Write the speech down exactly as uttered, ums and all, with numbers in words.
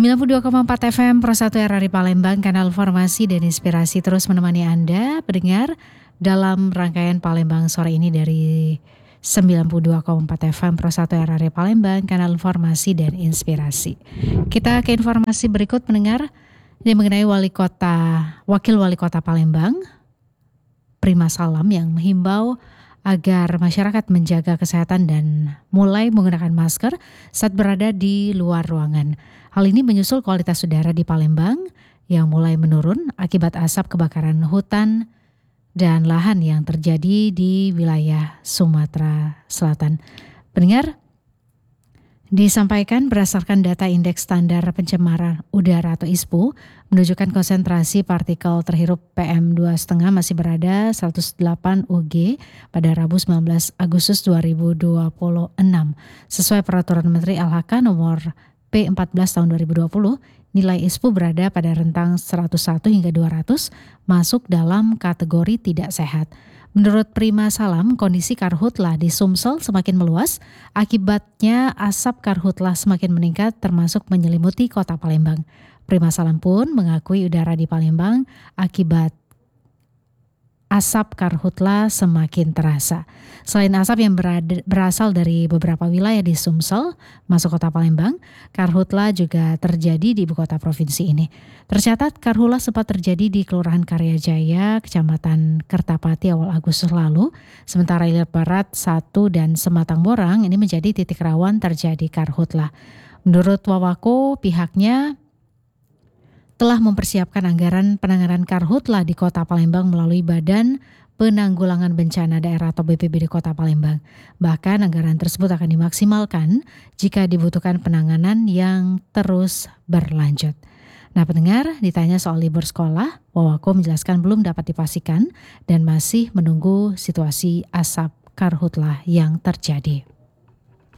sembilan puluh dua koma empat F M Pro satu R R I Palembang, kanal informasi dan inspirasi terus menemani Anda pendengar dalam rangkaian Palembang sore ini dari sembilan puluh dua koma empat F M Pro satu R R I Palembang, kanal informasi dan inspirasi. Kita ke informasi berikut pendengar yang mengenai wali kota, wakil wali kota Palembang, Prima Salam, yang menghimbau agar masyarakat menjaga kesehatan dan mulai menggunakan masker saat berada di luar ruangan. Hal ini menyusul kualitas udara di Palembang yang mulai menurun akibat asap kebakaran hutan dan lahan yang terjadi di wilayah Sumatera Selatan. Pendengar, disampaikan berdasarkan data Indeks Standar Pencemaran Udara atau I S P U menunjukkan konsentrasi partikel terhirup P M dua koma lima masih berada seratus delapan U G pada Rabu sembilan belas Agustus dua ribu dua puluh enam. Sesuai Peraturan Menteri L H K nomor P empat belas tahun dua ribu dua puluh, nilai I S P U berada pada rentang seratus satu hingga dua ratus, masuk dalam kategori tidak sehat. Menurut Prima Salam, kondisi karhutlah di Sumsel semakin meluas, akibatnya asap karhutlah semakin meningkat termasuk menyelimuti kota Palembang. Prima Salam pun mengakui udara di Palembang akibat asap karhutlah semakin terasa. Selain asap yang berada, berasal dari beberapa wilayah di Sumsel masuk kota Palembang, karhutlah juga terjadi di ibu kota provinsi ini. Tercatat karhutlah sempat terjadi di Kelurahan Karyajaya, Kecamatan Kertapati awal Agustus lalu, sementara Ilir Barat satu dan Sematang Borang ini menjadi titik rawan terjadi karhutlah. Menurut Wawako, pihaknya telah mempersiapkan anggaran penanganan karhutlah di kota Palembang melalui Badan Penanggulangan Bencana Daerah atau B P B D Kota Palembang. Bahkan anggaran tersebut akan dimaksimalkan jika dibutuhkan penanganan yang terus berlanjut. Nah pendengar, ditanya soal libur sekolah, Wawako menjelaskan belum dapat dipastikan dan masih menunggu situasi asap karhutlah yang terjadi.